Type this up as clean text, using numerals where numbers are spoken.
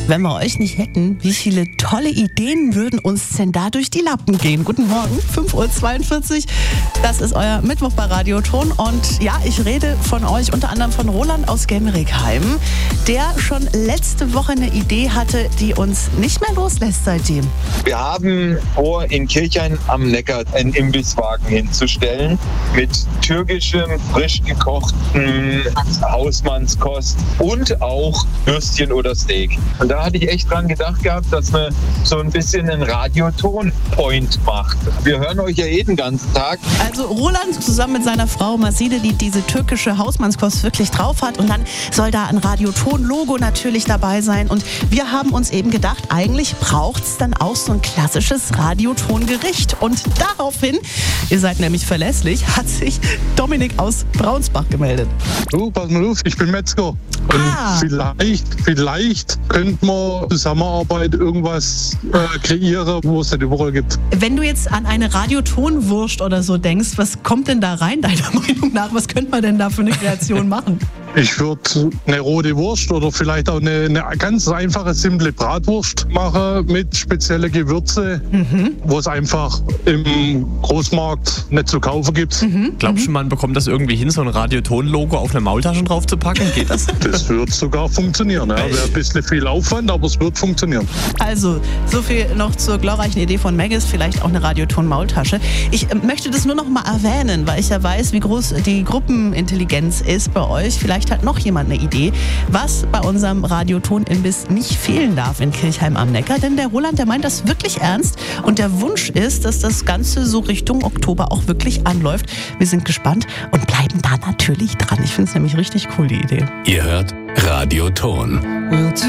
Wenn wir euch nicht hätten, wie viele tolle Ideen würden uns denn da durch die Lappen gehen? Guten Morgen, 5:42 Uhr. Das ist euer Mittwoch bei Radioton. Und ja, ich rede von euch, unter anderem von Roland aus Gemrickheim, der schon letzte Woche eine Idee hatte, die uns nicht mehr loslässt seitdem. Wir haben vor, in Kirchhain am Neckar einen Imbisswagen hinzustellen mit türkischem, frisch gekochten Hausmannskost und auch Würstchen oder Steak. Und da hatte ich echt dran gedacht gehabt, dass man so ein bisschen einen Radioton-Point macht. Wir hören euch ja den ganzen Tag. Also Roland zusammen mit seiner Frau Maside, die diese türkische Hausmannskost wirklich drauf hat. Und dann soll da ein Radioton-Logo natürlich dabei sein. Und wir haben uns eben gedacht, eigentlich braucht es dann auch so ein klassisches Radioton-Gericht. Und daraufhin, ihr seid nämlich verlässlich, hat sich Dominik aus Braunsbach gemeldet. Du, pass mal auf, ich bin Metzger. Und vielleicht könnte man Zusammenarbeit irgendwas kreieren, wo es nicht überall gibt. Wenn du jetzt an eine Radiotonwurst oder so denkst, was kommt denn da rein, deiner Meinung nach? Was könnte man denn da für eine Kreation machen? Ich würde eine rote Wurst oder vielleicht auch eine ganz einfache, simple Bratwurst machen mit speziellen Gewürze, wo es einfach im Großmarkt nicht zu kaufen gibt. Glaubst du, man bekommt das irgendwie hin, so ein Radioton-Logo auf eine Maultasche drauf zu packen? Geht das? Das wird sogar funktionieren. Ja. Wäre ein bisschen viel Aufwand, aber es wird funktionieren. Also, so viel noch zur glorreichen Idee von Maggis, vielleicht auch eine Radioton-Maultasche. Ich möchte das nur noch mal erwähnen, weil ich ja weiß, wie groß die Gruppenintelligenz ist bei euch. Vielleicht hat noch jemand eine Idee, was bei unserem Radioton-Imbiss nicht fehlen darf in Kirchheim am Neckar. Denn der Roland, der meint das wirklich ernst. Und der Wunsch ist, dass das Ganze so Richtung Oktober auch wirklich anläuft. Wir sind gespannt und bleiben da natürlich dran. Ich finde es nämlich richtig cool, die Idee. Ihr hört Radioton.